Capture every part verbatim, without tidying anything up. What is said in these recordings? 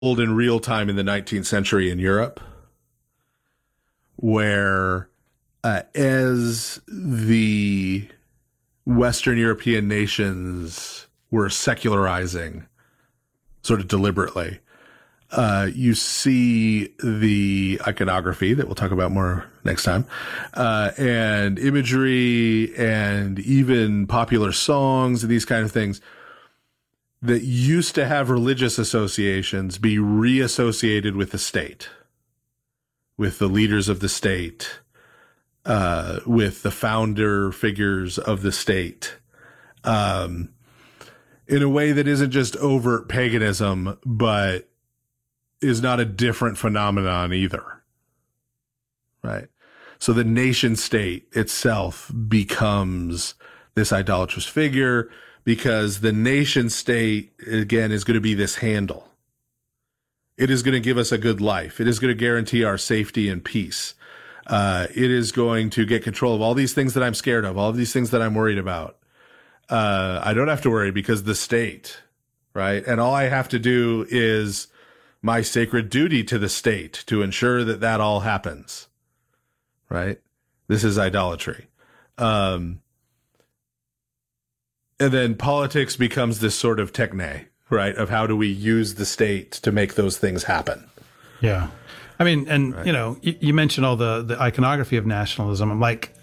in real time in the nineteenth century in Europe, where uh, as the Western European nations were secularizing sort of deliberately, uh, you see the iconography that we'll talk about more next time, uh, and imagery and even popular songs and these kind of things that used to have religious associations be reassociated with the state, with the leaders of the state, uh, with the founder figures of the state, um, in a way that isn't just overt paganism, but is not a different phenomenon either. Right? So the nation state itself becomes this idolatrous figure, because the nation state, again, is going to be this handle. It is going to give us a good life. It is going to guarantee our safety and peace. Uh, it is going to get control of all these things that I'm scared of, all of these things that I'm worried about. Uh, I don't have to worry because the state, right? And all I have to do is my sacred duty to the state to ensure that that all happens, right? This is idolatry. Um, And then politics becomes this sort of techne, right? Of how do we use the state to make those things happen? Yeah. I mean, and, right. you know, you, you mentioned all the, the iconography of nationalism. I'm like,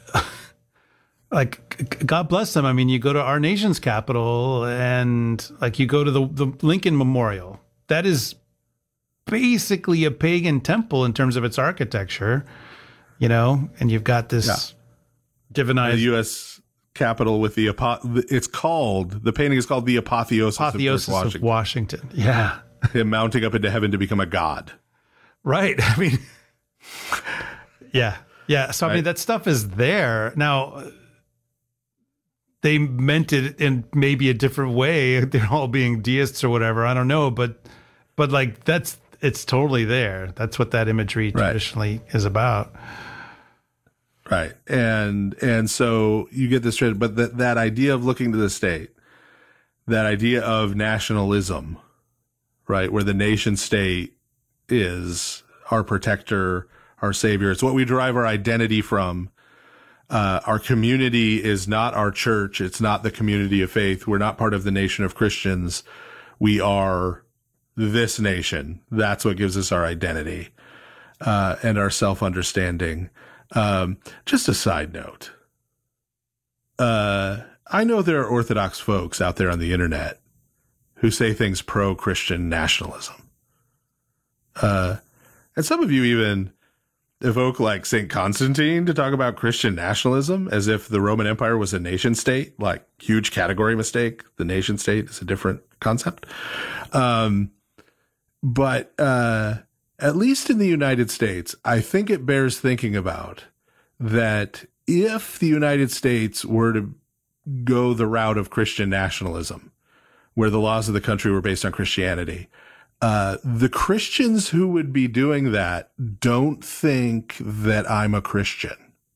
like, God bless them. I mean, you go to our nation's capital and like you go to the, the Lincoln Memorial. That is basically a pagan temple in terms of its architecture, you know, and you've got this yeah. divinized the U S Capitol with the apo- it's called the painting is called the apotheosis, apotheosis of, Washington. of Washington. Yeah, him mounting up into heaven to become a god. Right. I mean, yeah, yeah. So I right. mean, that stuff is there now. They meant it in maybe a different way. They're all being deists or whatever. I don't know, but but like that's it's totally there. That's what that imagery right. traditionally is about. Right. And, and so you get this trend, but that, that idea of looking to the state, that idea of nationalism, right? Where the nation state is our protector, our savior. It's what we derive our identity from. Uh, our community is not our church. It's not the community of faith. We're not part of the nation of Christians. We are this nation. That's what gives us our identity, uh, and our self-understanding. Um, just a side note. Uh, I know there are Orthodox folks out there on the internet who say things pro-Christian nationalism. Uh, and some of you even evoke like Saint Constantine to talk about Christian nationalism as if the Roman Empire was a nation state, like huge category mistake. The nation state is a different concept. Um, but, uh, at least in the United States, I think it bears thinking about that if the United States were to go the route of Christian nationalism, where the laws of the country were based on Christianity, uh, the Christians who would be doing that don't think that I'm a Christian.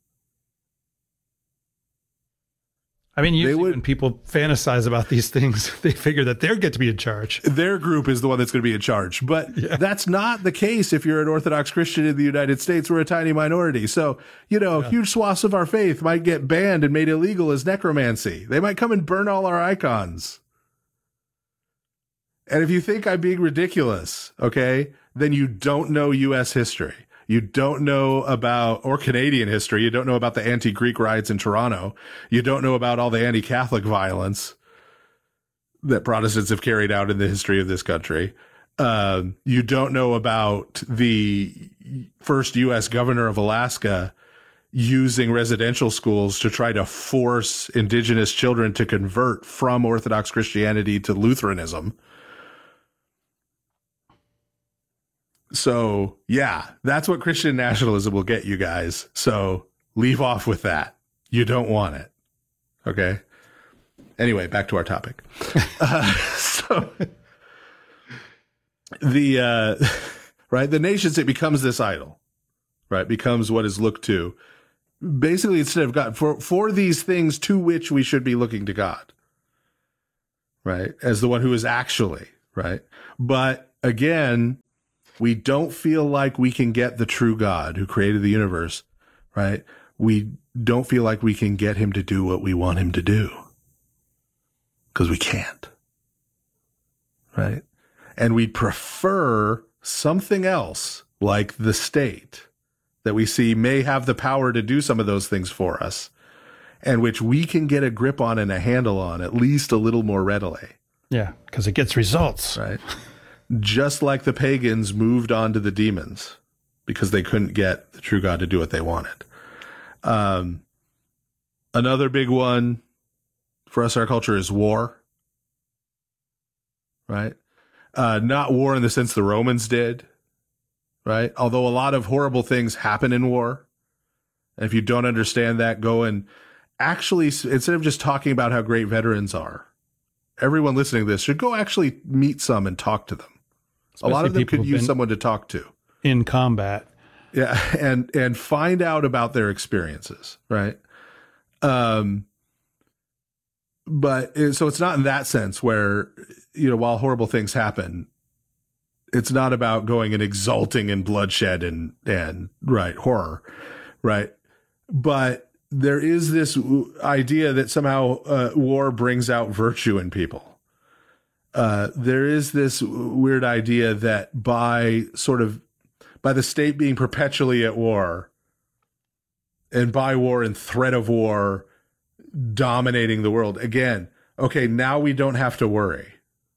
I mean, usually would, when people fantasize about these things, they figure that they get to be in charge. Their group is the one that's going to be in charge. But yeah. that's not the case if you're an Orthodox Christian in the United States. We're a tiny minority. So, you know, yeah. huge swaths of our faith might get banned and made illegal as necromancy. They might come and burn all our icons. And if you think I'm being ridiculous, okay, then you don't know U S history. You don't know about, or Canadian history. You don't know about the anti-Greek riots in Toronto. You don't know about all the anti-Catholic violence that Protestants have carried out in the history of this country. Um, you don't know about the first U S governor of Alaska using residential schools to try to force indigenous children to convert from Orthodox Christianity to Lutheranism. So, yeah, that's what Christian nationalism will get you guys. So leave off with that. You don't want it. Okay. Anyway, back to our topic. uh, so the, uh, right, the nation state becomes this idol, right? Becomes what is looked to. Basically, instead of God, for, for these things to which we should be looking to God, right? As the one who is actually, right? But again, we don't feel like we can get the true God who created the universe, right? We don't feel like we can get him to do what we want him to do because we can't, right? And we prefer something else like the state that we see may have the power to do some of those things for us and which we can get a grip on and a handle on at least a little more readily. Yeah, because it gets results. Right. Just like the pagans moved on to the demons because they couldn't get the true God to do what they wanted. Um, another big one for us, our culture, is war. Right? Uh, not war in the sense the Romans did. Right? Although a lot of horrible things happen in war. And if you don't understand that, go and actually, instead of just talking about how great veterans are, everyone listening to this should go actually meet some and talk to them. Especially a lot of them could use someone to talk to in combat. Yeah. And, and find out about their experiences. Right. Um, but so it's not in that sense where, you know, while horrible things happen, it's not about going and exulting in bloodshed and, and right. horror. Right. But there is this idea that somehow uh, war brings out virtue in people. Uh, there is this weird idea that by sort of, by the state being perpetually at war and by war and threat of war dominating the world, again, okay, now we don't have to worry.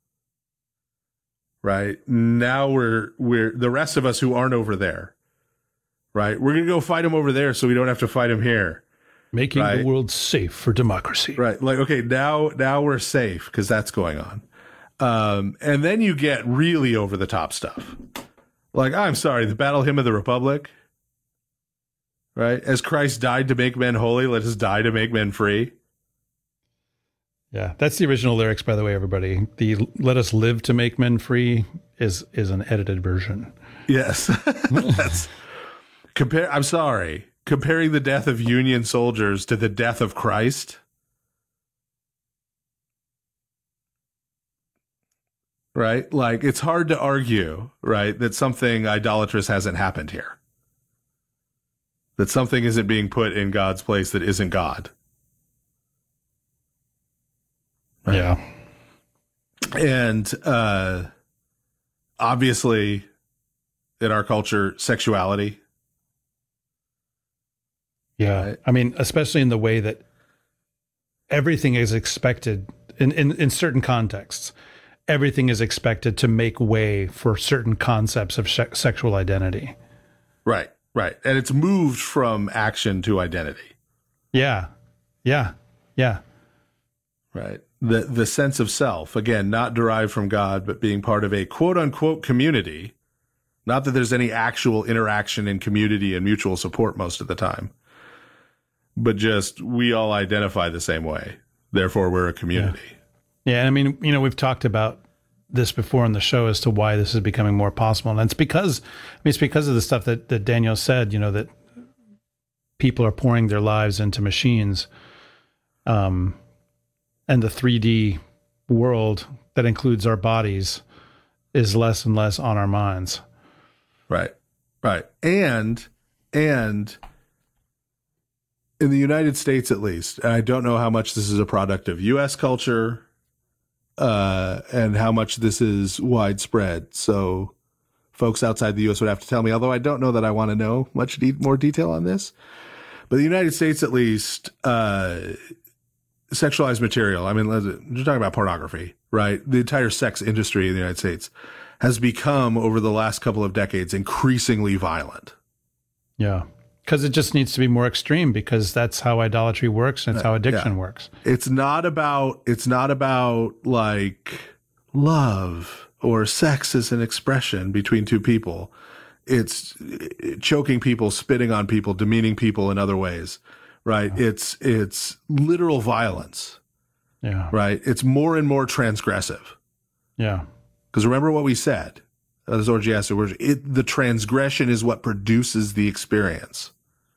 Right? Now we're, we're, the rest of us who aren't over there, right? We're going to go fight them over there so we don't have to fight them here. Making right? the world safe for democracy. Right. Like, okay, now, now we're safe because that's going on. Um, and then you get really over the top stuff. Like, I'm sorry, the Battle Hymn of the Republic, right? As Christ died to make men holy, let us die to make men free. Yeah, that's the original lyrics, by the way, everybody. The "Let us live to make men free" is is an edited version. Yes. That's compare. I'm sorry. Comparing the death of Union soldiers to the death of Christ. Right? Like, it's hard to argue, right, that something idolatrous hasn't happened here. That something isn't being put in God's place that isn't God. Right? Yeah. And uh, obviously, in our culture, sexuality. Yeah. Right? I mean, especially in the way that everything is expected in, in, in certain contexts. Everything is expected to make way for certain concepts of sh- sexual identity. Right, right. And it's moved from action to identity. Yeah, yeah, yeah. Right. The the sense of self, again, not derived from God, but being part of a quote-unquote community. Not that there's any actual interaction in community and mutual support most of the time. But just, we all identify the same way. Therefore, we're a community. Yeah. Yeah, and I mean, you know, we've talked about this before on the show as to why this is becoming more possible. And it's because, I mean, it's because of the stuff that, that Daniel said, you know, that people are pouring their lives into machines. Um, and the three D world that includes our bodies is less and less on our minds. Right, right. And, and in the United States, at least, and I don't know how much this is a product of U S culture, Uh, and how much this is widespread. So folks outside the U S would have to tell me, although I don't know that I want to know much de- more detail on this. But the United States, at least, uh, sexualized material, I mean, you're talking about pornography, right? The entire sex industry in the United States has become, over the last couple of decades, increasingly violent. Yeah. Because it just needs to be more extreme, because that's how idolatry works and it's how addiction yeah. works. It's not about, it's not about like love or sex as an expression between two people. It's choking people, spitting on people, demeaning people in other ways, right? Yeah. It's, it's literal violence. Yeah. Right. It's more and more transgressive. Yeah. Because remember what we said, as Orgiastic words, it, the transgression is what produces the experience.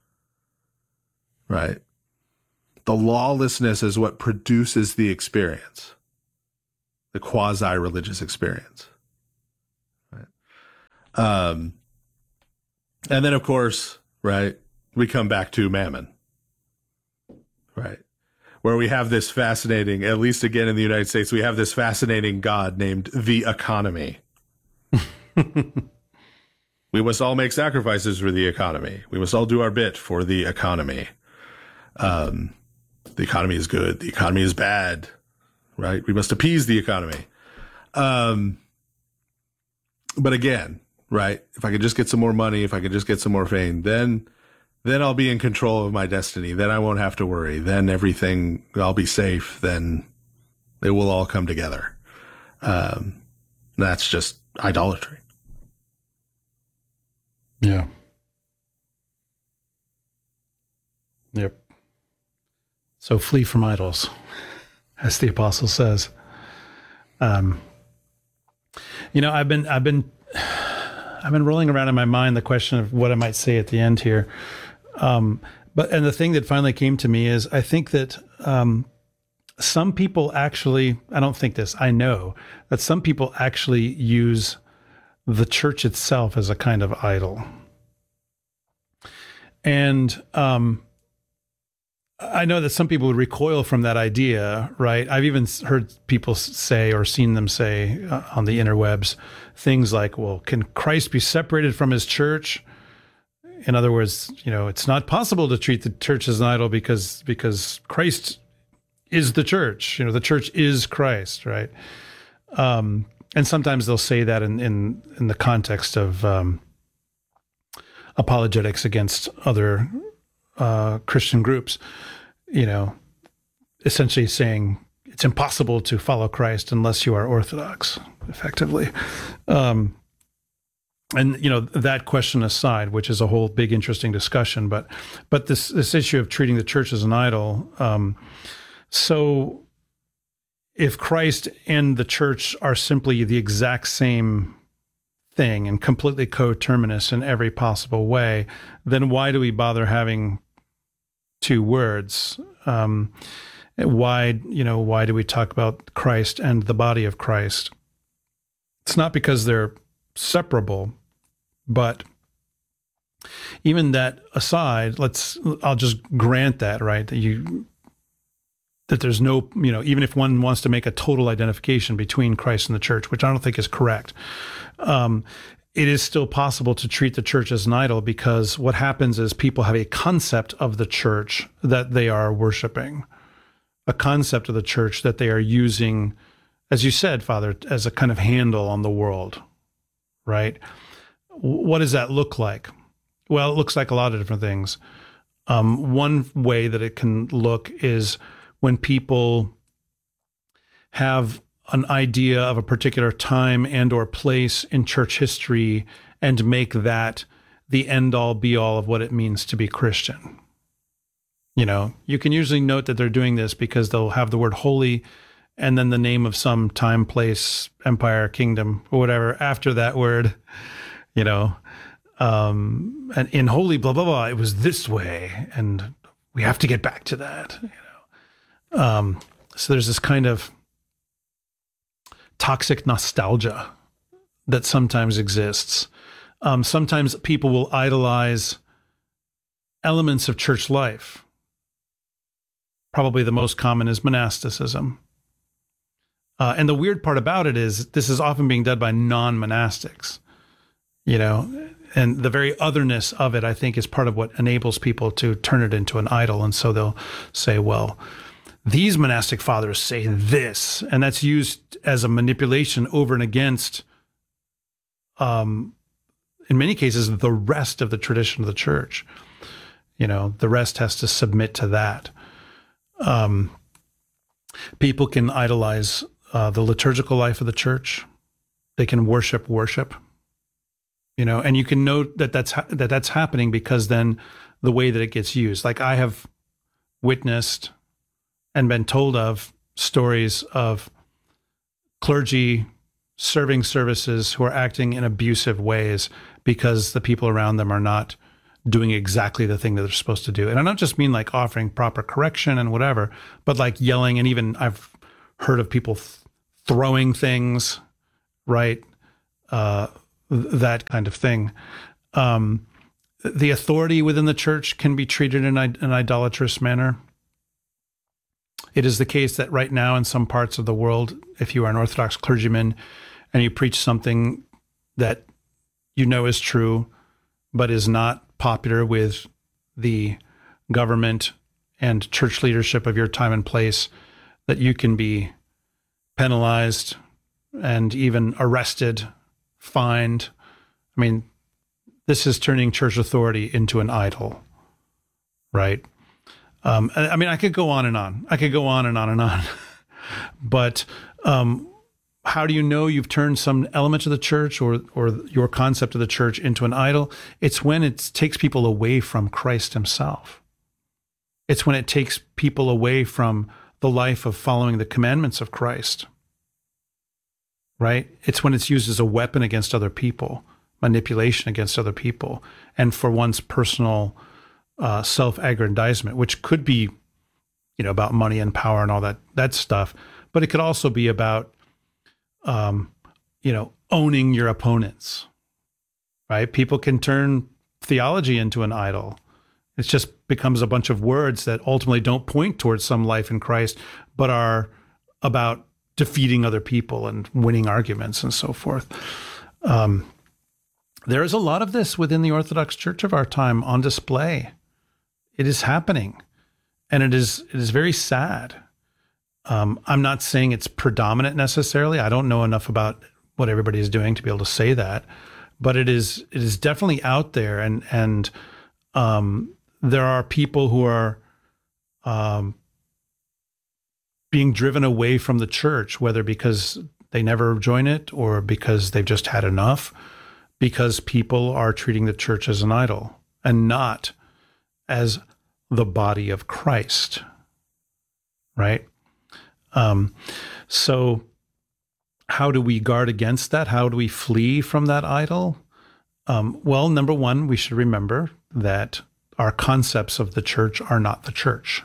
Right. The lawlessness is what produces the experience, the quasi-religious experience. Um, and then, of course, right, we come back to Mammon, right, where we have this fascinating, at least again in the United States, we have this fascinating god named the economy. We must all make sacrifices for the economy. We must all do our bit for the economy. Um, the economy is good. The economy is bad, right? We must appease the economy. Um, but again, right, if I could just get some more money, if I could just get some more fame, then then I'll be in control of my destiny. Then I won't have to worry. Then everything, I'll be safe. Then it will all come together. Um, that's just idolatry. Yeah. Yep. So flee from idols, as the apostle says. Um, you know, I've been, I've been, I've been rolling around in my mind the question of what I might say at the end here. Um, but, and the thing that finally came to me is I think that, um, some people actually, I don't think this, I know that some people actually use the church itself as a kind of idol. And, um, I know that some people would recoil from that idea, right? I've even heard people say or seen them say uh, on the interwebs things like, well, can Christ be separated from his church? In other words, you know, it's not possible to treat the church as an idol because because Christ is the church. You know, the church is Christ, right? Um, and sometimes they'll say that in in, in the context of um, apologetics against other uh, Christian groups, you know, essentially saying it's impossible to follow Christ unless you are Orthodox, effectively. Um, and, you know, that question aside, which is a whole big, interesting discussion, but but this this issue of treating the church as an idol, um, so if Christ and the church are simply the exact same thing and completely coterminous in every possible way, then why do we bother having two words? Um, why, you know, why do we talk about Christ and the body of Christ? It's not because they're separable, but even that aside, let's, I'll just grant that, right? That you, that there's no, you know, even if one wants to make a total identification between Christ and the church, which I don't think is correct, um, it is still possible to treat the church as an idol, because what happens is people have a concept of the church that they are worshiping, a concept of the church that they are using, as you said, Father, as a kind of handle on the world, right? What does that look like? Well, it looks like a lot of different things. Um, one way that it can look is when people have an idea of a particular time and or place in church history and make that the end all be all of what it means to be Christian. You know, you can usually note that they're doing this because they'll have the word holy and then the name of some time, place, empire, kingdom, or whatever after that word, you know, um, and in holy blah, blah, blah, it was this way. And we have to get back to that, you know. Um, so there's this kind of toxic nostalgia that sometimes exists. Um, sometimes people will idolize elements of church life. Probably the most common is monasticism. Uh, and the weird part about it is this is often being done by non-monastics, you know, and the very otherness of it, I think, is part of what enables people to turn it into an idol. And so they'll say, well, these monastic fathers say this, and that's used as a manipulation over and against, um, in many cases, the rest of the tradition of the church. You know, the rest has to submit to that. Um, people can idolize uh, the liturgical life of the church. They can worship worship. You know, and you can note that that's ha- that that's happening because then the way that it gets used. Like I have witnessed and been told of stories of clergy serving services who are acting in abusive ways because the people around them are not doing exactly the thing that they're supposed to do. And I don't just mean like offering proper correction and whatever, but like yelling. And even I've heard of people th- throwing things, right? Uh, th- that kind of thing. Um, the authority within the church can be treated in an idolatrous manner. It is the case that right now in some parts of the world, if you are an Orthodox clergyman and you preach something that you know is true, but is not popular with the government and church leadership of your time and place, that you can be penalized and even arrested, fined. I mean, this is turning church authority into an idol, right? Um, I mean, I could go on and on. I could go on and on and on. But um, how do you know you've turned some element of the church or or your concept of the church into an idol? It's when it takes people away from Christ himself. It's when it takes people away from the life of following the commandments of Christ, right? It's when it's used as a weapon against other people, manipulation against other people, and for one's personal uh, self-aggrandizement, which could be, you know, about money and power and all that that stuff, but it could also be about, um, you know, owning your opponents, right? People can turn theology into an idol. It just becomes a bunch of words that ultimately don't point towards some life in Christ, but are about defeating other people and winning arguments and so forth. Um, there is a lot of this within the Orthodox Church of our time on display. It is happening, and it is it is very sad. Um, I'm not saying it's predominant necessarily. I don't know enough about what everybody is doing to be able to say that, but it is it is definitely out there, and and um, there are people who are um, being driven away from the church, whether because they never join it or because they've just had enough, because people are treating the church as an idol and not as the body of Christ, right? Um, so how do we guard against that? How do we flee from that idol? Um, well, number one, we should remember that our concepts of the church are not the church.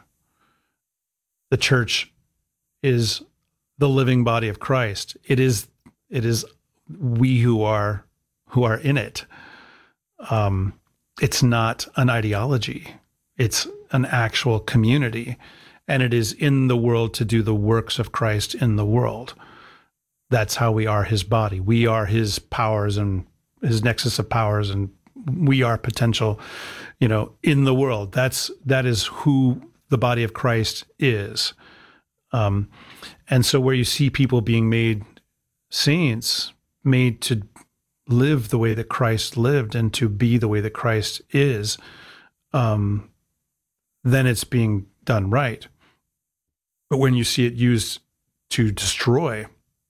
The church is the living body of Christ. It is, it is we who are, who are in it. Um, it's not an ideology. It's an actual community, and it is in the world to do the works of Christ in the world. That's how we are his body. We are his powers and his nexus of powers, and we are potential, you know, in the world. That's, that is who the body of Christ is. Um, and so where you see people being made saints, made to live the way that Christ lived and to be the way that Christ is, um, then it's being done right. But when you see it used to destroy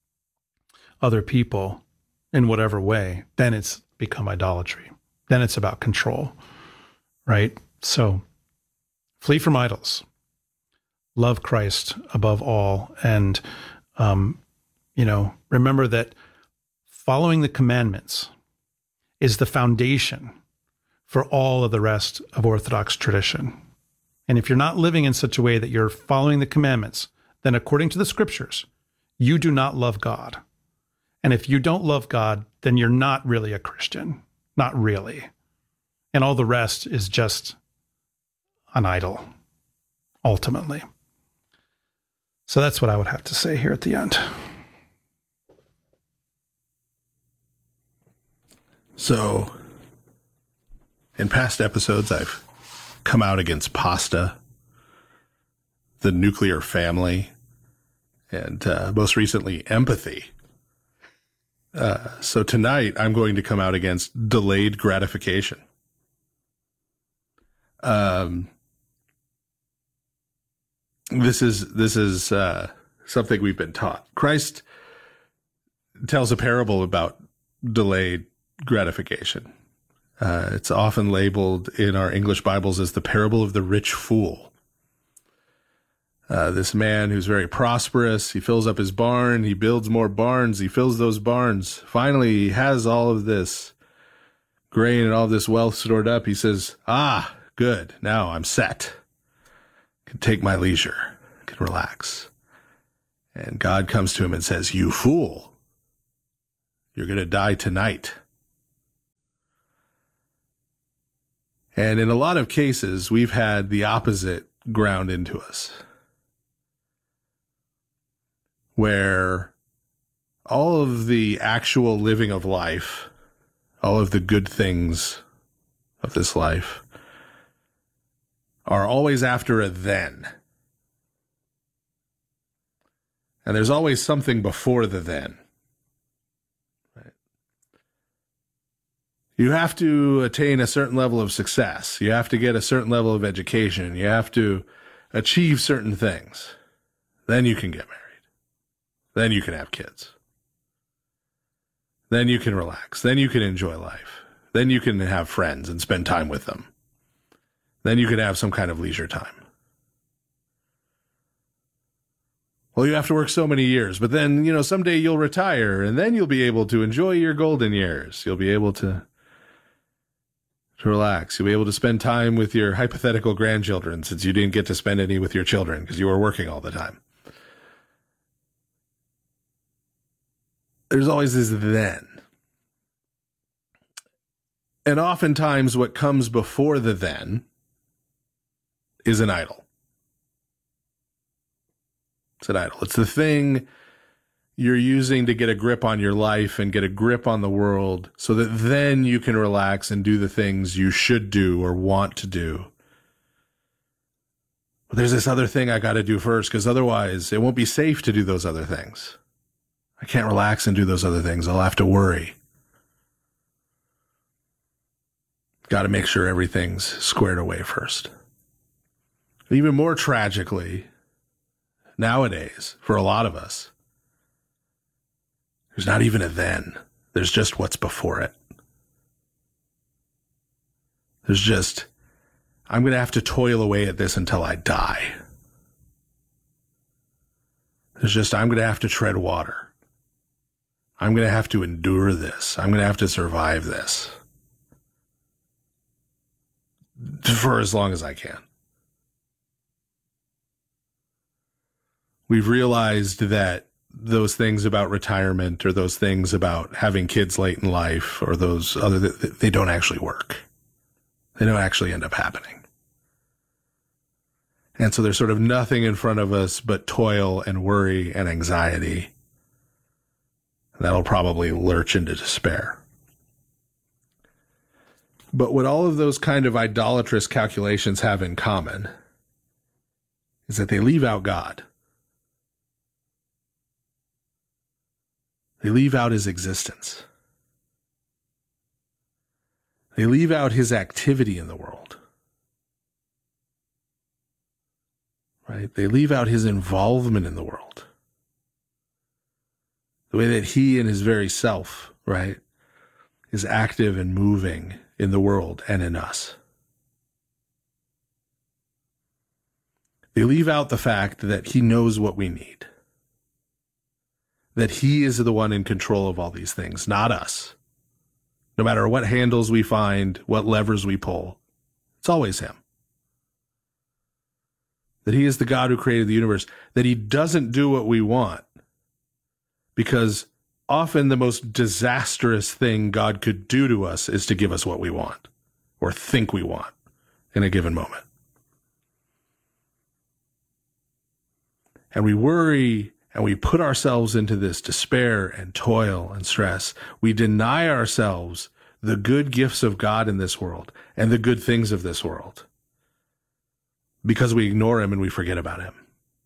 other people in whatever way, then it's become idolatry. Then it's about control, right? So flee from idols. Love Christ above all. And, um, you know, remember that following the commandments is the foundation for all of the rest of Orthodox tradition. And if you're not living in such a way that you're following the commandments, then according to the scriptures, you do not love God. And if you don't love God, then you're not really a Christian. Not really. And all the rest is just an idol, ultimately. So that's what I would have to say here at the end. So, in past episodes, I've come out against pasta, the nuclear family, and uh, most recently, empathy. Uh, so tonight, I'm going to come out against delayed gratification. Um, this is this is uh, something we've been taught. Christ tells a parable about delayed gratification. Uh, it's often labeled in our English Bibles as the parable of the rich fool. Uh, this man who's very prosperous, he fills up his barn, he builds more barns, he fills those barns. Finally, he has all of this grain and all this wealth stored up. He says, ah, good, now I'm set. I can take my leisure, I can relax. And God comes to him and says, you fool, you're going to die tonight. And in a lot of cases, we've had the opposite ground into us, where all of the actual living of life, all of the good things of this life, are always after a then. And there's always something before the then. Right? You have to attain a certain level of success. You have to get a certain level of education. You have to achieve certain things. Then you can get married. Then you can have kids. Then you can relax. Then you can enjoy life. Then you can have friends and spend time with them. Then you can have some kind of leisure time. Well, you have to work so many years, but then, you know, someday you'll retire, and then you'll be able to enjoy your golden years. You'll be able to, to relax. You'll be able to spend time with your hypothetical grandchildren, since you didn't get to spend any with your children because you were working all the time. There's always this then. And oftentimes what comes before the then is an idol. It's an idol. It's the thing you're using to get a grip on your life and get a grip on the world so that then you can relax and do the things you should do or want to do. But there's this other thing I got to do first, because otherwise it won't be safe to do those other things. I can't relax and do those other things. I'll have to worry. Got to make sure everything's squared away first. Even more tragically, nowadays, for a lot of us, there's not even a then. There's just what's before it. There's just, I'm going to have to toil away at this until I die. There's just, I'm going to have to tread water. I'm going to have to endure this. I'm going to have to survive this for as long as I can. We've realized that those things about retirement or those things about having kids late in life or those other, they don't actually work. They don't actually end up happening. And so there's sort of nothing in front of us but toil and worry and anxiety. That'll probably lurch into despair. But what all of those kind of idolatrous calculations have in common is that they leave out God. They leave out his existence. They leave out his activity in the world. Right? They leave out his involvement in the world. The way that he in his very self, right, is active and moving in the world and in us. They leave out the fact that he knows what we need. That he is the one in control of all these things, not us. No matter what handles we find, what levers we pull, it's always him. That he is the God who created the universe, that he doesn't do what we want, because often the most disastrous thing God could do to us is to give us what we want or think we want in a given moment. And we worry and we put ourselves into this despair and toil and stress. We deny ourselves the good gifts of God in this world and the good things of this world because we ignore him and we forget about him.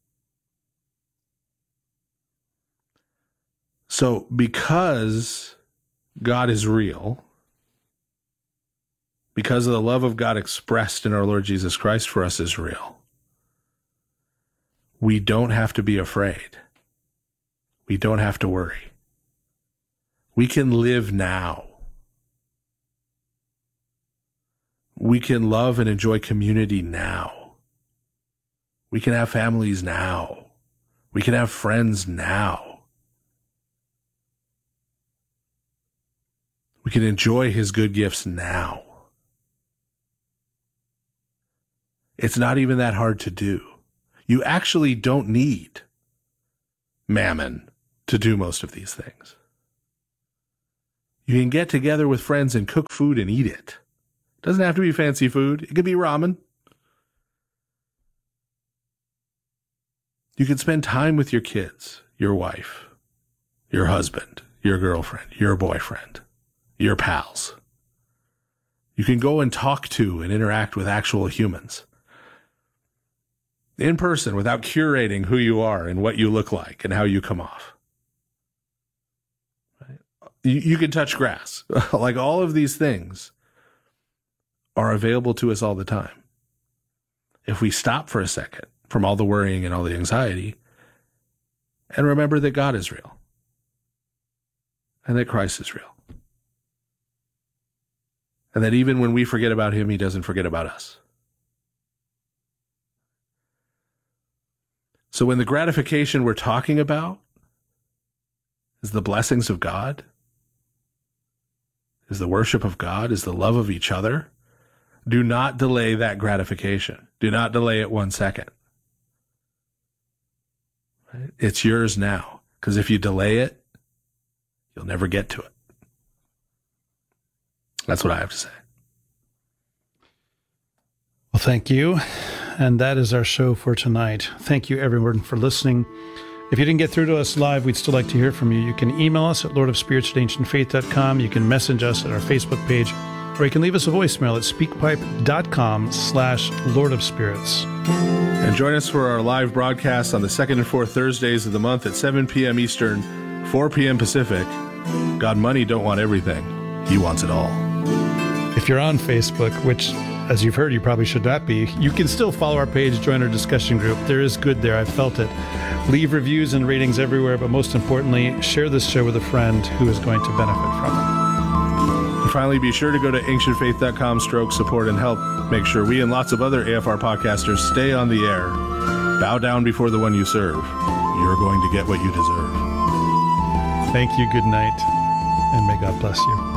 So because God is real, because of the love of God expressed in our Lord Jesus Christ for us is real, we don't have to be afraid. We don't have to worry. We can live now. We can love and enjoy community now. We can have families now. We can have friends now. We can enjoy his good gifts now. It's not even that hard to do. You actually don't need mammon to do most of these things. You can get together with friends and cook food and eat it. Doesn't have to be fancy food. It could be ramen. You can spend time with your kids, your wife, your husband, your girlfriend, your boyfriend, your pals. You can go and talk to and interact with actual humans in person without curating who you are and what you look like and how you come off. Right? You, you can touch grass. Like, all of these things are available to us all the time. If we stop for a second from all the worrying and all the anxiety and remember that God is real and that Christ is real. And that even when we forget about him, he doesn't forget about us. So when the gratification we're talking about is the blessings of God, is the worship of God, is the love of each other, do not delay that gratification. Do not delay it one second. Right? It's yours now, because if you delay it, you'll never get to it. That's what I have to say. Well, thank you. And that is our show for tonight. Thank you, everyone, for listening. If you didn't get through to us live, we'd still like to hear from you. You can email us at lord of spirits at ancient faith dot com. You can message us at our Facebook page, or you can leave us a voicemail at speakpipe.com slash Lord of Spirits. And join us for our live broadcast on the second and fourth Thursdays of the month at seven p.m. Eastern, four p.m. Pacific. God Money don't want everything. He wants it all. If you're on Facebook, which, as you've heard, you probably should not be, you can still follow our page, join our discussion group. There is good there. I've felt it. Leave reviews and ratings everywhere, but most importantly, share this show with a friend who is going to benefit from it. And finally, be sure to go to ancient faith dot com stroke support and help make sure we and lots of other A F R podcasters stay on the air. Bow down before the one you serve. You're going to get what you deserve. Thank you. Good night. And may God bless you.